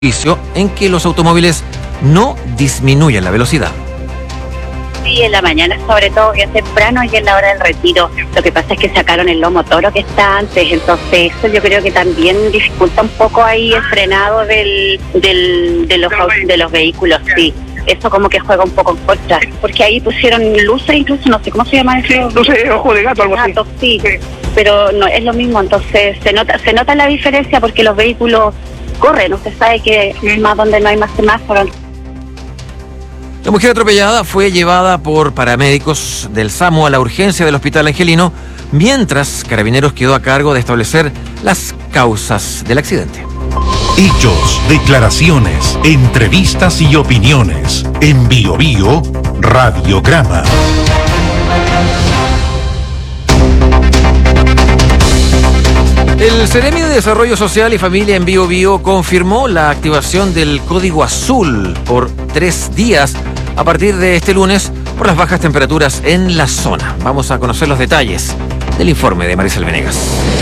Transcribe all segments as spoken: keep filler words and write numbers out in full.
en que los automóviles no disminuyen la velocidad. Sí, en la mañana sobre todo, bien temprano y en la hora del retiro. Lo que pasa es que sacaron el lomo toro que está antes, entonces eso yo creo que también dificulta un poco ahí el frenado del, del, de, los, de los vehículos, sí. Eso como que juega un poco en contra, porque ahí pusieron luces, incluso no sé cómo se llama eso. Luces de ojo de gato, algo así. Gato, sí, sí, pero no es lo mismo, entonces se nota se nota la diferencia porque los vehículos corren, usted sabe que es más donde no hay más semáforos. La mujer atropellada fue llevada por paramédicos del SAMU a la urgencia del Hospital Angelino, mientras Carabineros quedó a cargo de establecer las causas del accidente. Hechos, declaraciones, entrevistas y opiniones. En Bio Bio, Radiograma. El Ceremi de Desarrollo Social y Familia en Bio Bio confirmó la activación del Código Azul por tres días a partir de este lunes por las bajas temperaturas en la zona. Vamos a conocer los detalles del informe de Marisel Venegas.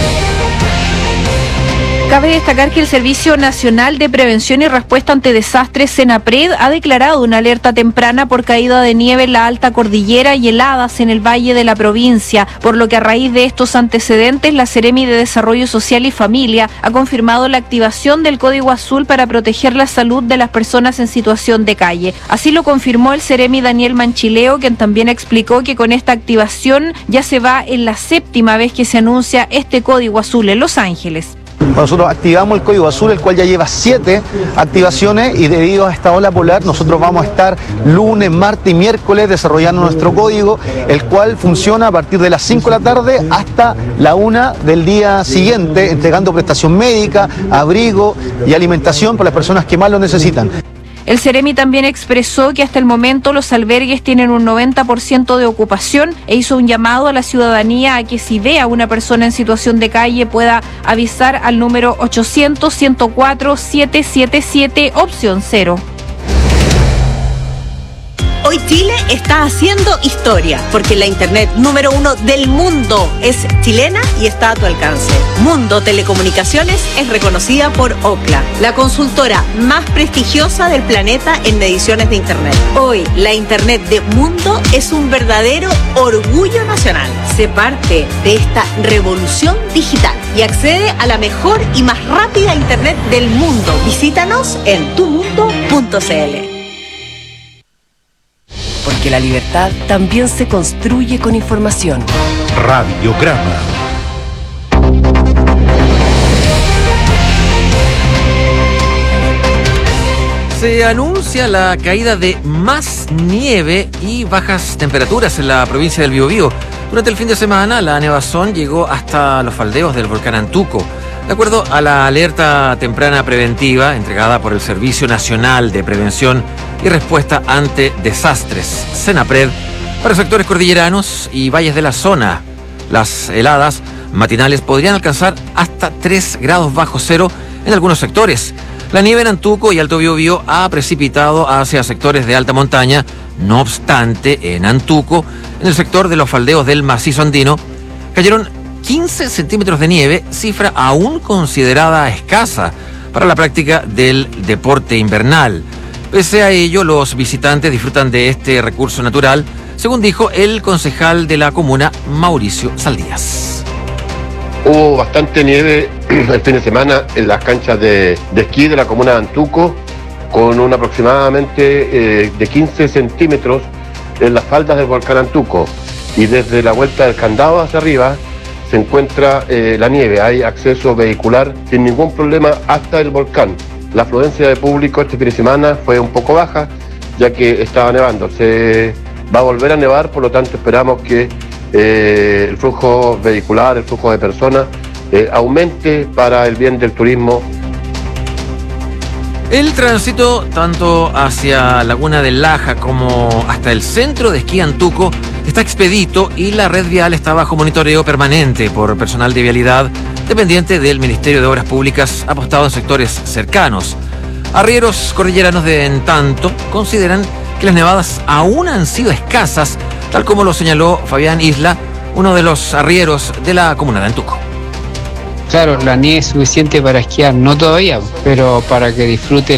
Cabe destacar que el Servicio Nacional de Prevención y Respuesta ante Desastres, SENAPRED, ha declarado una alerta temprana por caída de nieve en la alta cordillera y heladas en el valle de la provincia, por lo que a raíz de estos antecedentes, la Ceremi de Desarrollo Social y Familia ha confirmado la activación del Código Azul para proteger la salud de las personas en situación de calle. Así lo confirmó el Ceremi Daniel Manchileo, quien también explicó que con esta activación ya se va en la séptima vez que se anuncia este Código Azul en Los Ángeles. Nosotros activamos el Código Azul, el cual ya lleva siete activaciones, y debido a esta ola polar nosotros vamos a estar lunes, martes y miércoles desarrollando nuestro código, el cual funciona a partir de las cinco de la tarde hasta la una del día siguiente, entregando prestación médica, abrigo y alimentación para las personas que más lo necesitan. El Ceremi también expresó que hasta el momento los albergues tienen un noventa por ciento de ocupación e hizo un llamado a la ciudadanía a que si ve a una persona en situación de calle pueda avisar al número ochocientos, ciento cuatro, setecientos setenta y siete, opción cero. Hoy Chile está haciendo historia, porque la internet número uno del mundo es chilena y está a tu alcance. Mundo Telecomunicaciones es reconocida por Ookla, la consultora más prestigiosa del planeta en mediciones de internet. Hoy, la internet de Mundo es un verdadero orgullo nacional. Sé parte de esta revolución digital y accede a la mejor y más rápida internet del mundo. Visítanos en tu mundo punto c l. Porque la libertad también se construye con información. Radiograma. Se anuncia la caída de más nieve y bajas temperaturas en la provincia del Biobío. Durante el fin de semana, la nevazón llegó hasta los faldeos del volcán Antuco. De acuerdo a la alerta temprana preventiva entregada por el Servicio Nacional de Prevención y Respuesta ante Desastres, SENAPRED, para sectores cordilleranos y valles de la zona, las heladas matinales podrían alcanzar hasta tres grados bajo cero en algunos sectores. La nieve en Antuco y Alto Biobío ha precipitado hacia sectores de alta montaña. No obstante, en Antuco, en el sector de los faldeos del macizo andino, cayeron quince centímetros de nieve, cifra aún considerada escasa para la práctica del deporte invernal. Pese a ello, los visitantes disfrutan de este recurso natural, según dijo el concejal de la comuna, Mauricio Saldías. Hubo bastante nieve el fin de semana en las canchas de, de esquí de la comuna de Antuco, con un aproximadamente eh, de quince centímetros en las faldas del volcán Antuco, y desde la vuelta del Candado hacia arriba se encuentra eh, la nieve. Hay acceso vehicular sin ningún problema hasta el volcán. La afluencia de público este fin de semana fue un poco baja, ya que estaba nevando. Se va a volver a nevar, por lo tanto esperamos que eh, el flujo vehicular, el flujo de personas eh, aumente para el bien del turismo. El tránsito, tanto hacia Laguna del Laja como hasta el centro de esquí Antuco, está expedito y la red vial está bajo monitoreo permanente por personal de vialidad dependiente del Ministerio de Obras Públicas apostado en sectores cercanos. Arrieros cordilleranos, de en tanto, consideran que las nevadas aún han sido escasas, tal como lo señaló Fabián Isla, uno de los arrieros de la comuna de Antuco. Claro, la nieve es suficiente para esquiar, no todavía, pero para que disfrute